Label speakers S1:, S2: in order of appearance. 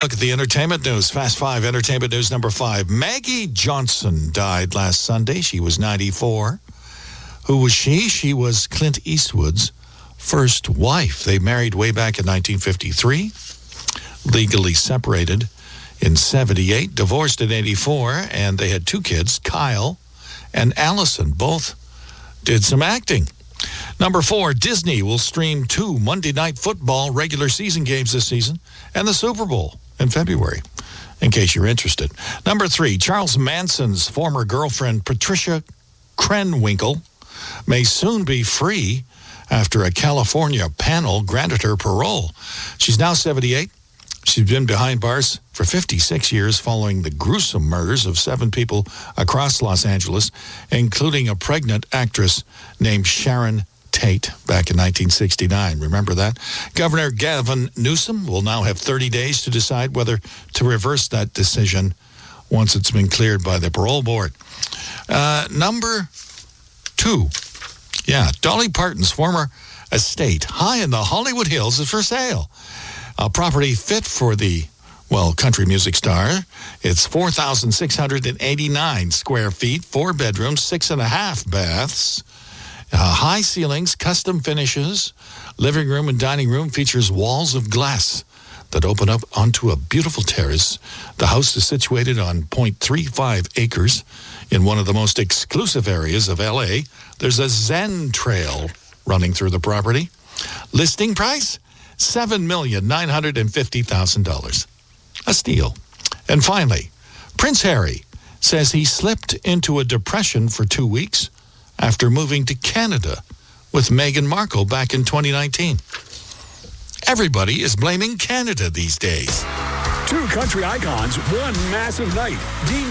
S1: Look at the entertainment news. Fast 5 entertainment news number 5. Maggie Johnson died last Sunday. She was 94. Who was she? She was Clint Eastwood's first wife. They married way back in 1953, legally separated in 78, divorced in 84, and they had 2 kids, Kyle and Allison. Both did some acting. Number 4, Disney will stream 2 Monday Night Football regular season games this season and the Super Bowl in February, in case you're interested. Number 3, Charles Manson's former girlfriend, Patricia Krenwinkel, may soon be free after a California panel granted her parole. She's now 78. She's been behind bars for 56 years following the gruesome murders of 7 people across Los Angeles, including a pregnant actress named Sharon Tate back in 1969. Remember that? Governor Gavin Newsom will now have 30 days to decide whether to reverse that decision once it's been cleared by the parole board. Number 2. Dolly Parton's former estate high in the Hollywood Hills is for sale. A property fit for the, country music star. It's 4,689 square feet, 4 bedrooms, 6.5 baths, high ceilings, custom finishes. Living room and dining room features walls of glass that open up onto a beautiful terrace. The house is situated on 0.35 acres in one of the most exclusive areas of L.A. There's a Zen trail running through the property. Listing price? $7,950,000. A steal. And finally, Prince Harry says he slipped into a depression for 2 weeks after moving to Canada with Meghan Markle back in 2019. Everybody is blaming Canada these days.
S2: 2 country icons, 1 massive night. Dean